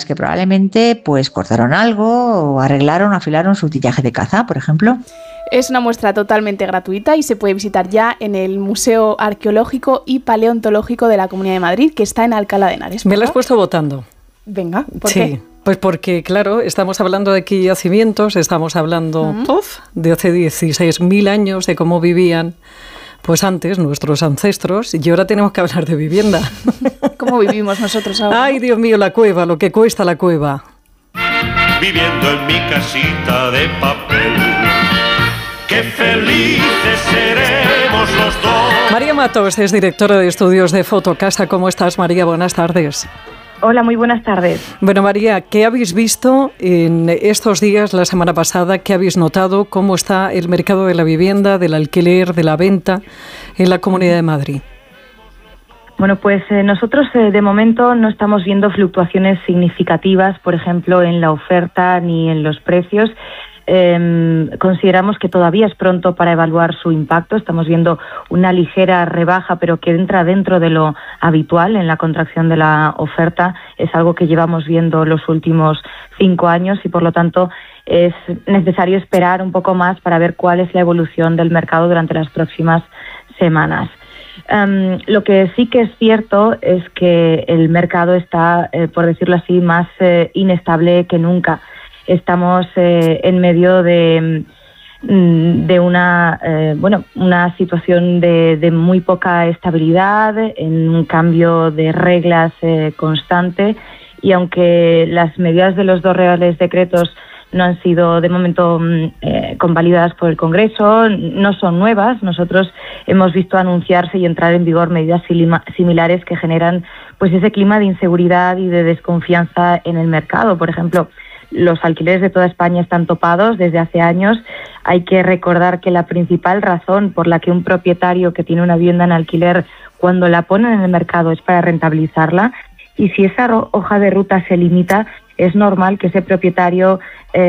que probablemente pues cortaron algo o arreglaron o afilaron su utillaje de caza, por ejemplo. Es una muestra totalmente gratuita y se puede visitar ya en el Museo Arqueológico y Paleontológico de la Comunidad de Madrid, que está en Alcalá de Henares. Me lo has puesto votando. Venga, ¿por qué? Pues porque, claro, estamos hablando de aquí yacimientos, estamos hablando de hace 16.000 años, de cómo vivían pues antes nuestros ancestros, y ahora tenemos que hablar de vivienda. ¿Cómo vivimos nosotros ahora? Ay, Dios mío, la cueva, lo que cuesta la cueva. Viviendo en mi casita de papel, qué felices seremos los dos. María Matos es directora de estudios de Fotocasa. ¿Cómo estás, María? Buenas tardes. Hola, muy buenas tardes. Bueno, María, ¿qué habéis visto en estos días, la semana pasada? ¿Qué habéis notado? ¿Cómo está el mercado de la vivienda, del alquiler, de la venta en la Comunidad de Madrid? Bueno, pues nosotros de momento no estamos viendo fluctuaciones significativas, por ejemplo, en la oferta ni en los precios. Consideramos que todavía es pronto para evaluar su impacto. Estamos viendo una ligera rebaja, pero que entra dentro de lo habitual en la contracción de la oferta. Es algo que llevamos viendo los últimos 5 años y, por lo tanto, es necesario esperar un poco más para ver cuál es la evolución del mercado durante las próximas semanas. Lo que sí que es cierto es que el mercado está, por decirlo así, más inestable que nunca. Estamos en medio de una situación de muy poca estabilidad, en un cambio de reglas constante, y aunque las medidas de los 2 reales decretos no han sido de momento convalidadas por el Congreso, no son nuevas. Nosotros hemos visto anunciarse y entrar en vigor medidas similares que generan pues ese clima de inseguridad y de desconfianza en el mercado. Por ejemplo, los alquileres de toda España están topados desde hace años. Hay que recordar que la principal razón por la que un propietario que tiene una vivienda en alquiler, cuando la ponen en el mercado, es para rentabilizarla. Y si esa hoja de ruta se limita, es normal que ese propietario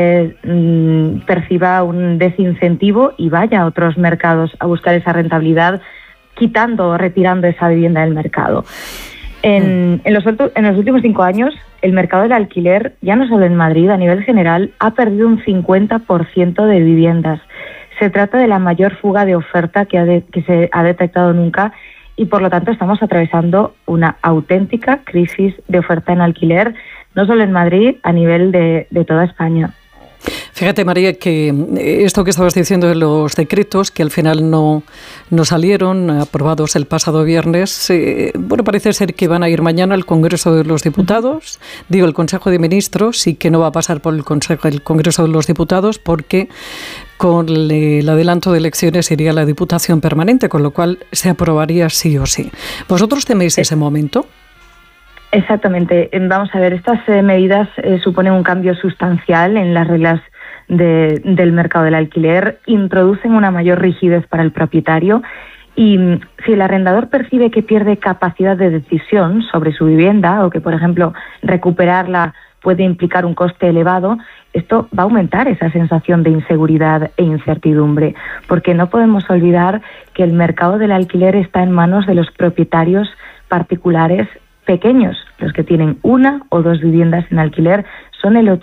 perciba un desincentivo y vaya a otros mercados a buscar esa rentabilidad, quitando o retirando esa vivienda del mercado. En los últimos 5 años, el mercado del alquiler, ya no solo en Madrid, a nivel general, ha perdido un 50% de viviendas. Se trata de la mayor fuga de oferta que se ha detectado nunca, y por lo tanto estamos atravesando una auténtica crisis de oferta en alquiler, no solo en Madrid, a nivel de toda España. Fíjate, María, que esto que estabas diciendo de los decretos, que al final no salieron aprobados el pasado viernes, parece ser que van a ir mañana al Congreso de los Diputados, el Consejo de Ministros, y que no va a pasar por el Congreso de los Diputados, porque con el adelanto de elecciones sería la Diputación Permanente, con lo cual se aprobaría sí o sí. ¿Vosotros teméis ese momento? Exactamente. Vamos a ver, estas medidas suponen un cambio sustancial en las reglas del mercado del alquiler, introducen una mayor rigidez para el propietario, y si el arrendador percibe que pierde capacidad de decisión sobre su vivienda, o que, por ejemplo, recuperarla puede implicar un coste elevado, esto va a aumentar esa sensación de inseguridad e incertidumbre, porque no podemos olvidar que el mercado del alquiler está en manos de los propietarios particulares pequeños. Los que tienen 1 o 2 viviendas en alquiler son el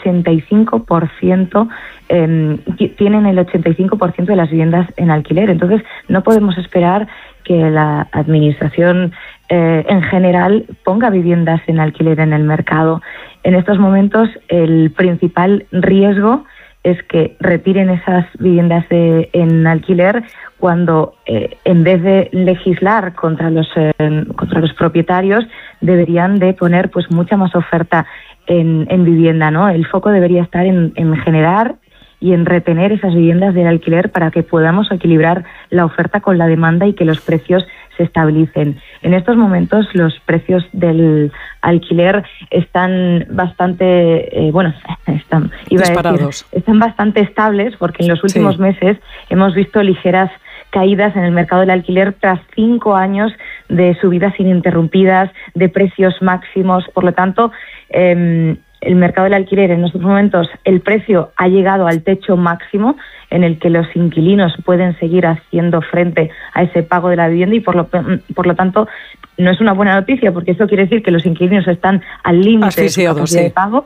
85%, tienen el 85% de las viviendas en alquiler. Entonces, no podemos esperar que la administración en general ponga viviendas en alquiler en el mercado. En estos momentos, el principal riesgo es que retiren esas viviendas en alquiler cuando, en vez de legislar contra los propietarios, deberían de poner pues mucha más oferta en vivienda, ¿no? El foco debería estar en generar y en retener esas viviendas del alquiler para que podamos equilibrar la oferta con la demanda y que los precios se estabilicen. En estos momentos los precios del alquiler están bastante, están bastante estables, porque en los últimos meses hemos visto ligeras caídas en el mercado del alquiler tras 5 años de subidas ininterrumpidas, de precios máximos. Por lo tanto, el mercado del alquiler en estos momentos, el precio ha llegado al techo máximo en el que los inquilinos pueden seguir haciendo frente a ese pago de la vivienda, y por lo tanto no es una buena noticia, porque eso quiere decir que los inquilinos están al límite de su capacidad de pago.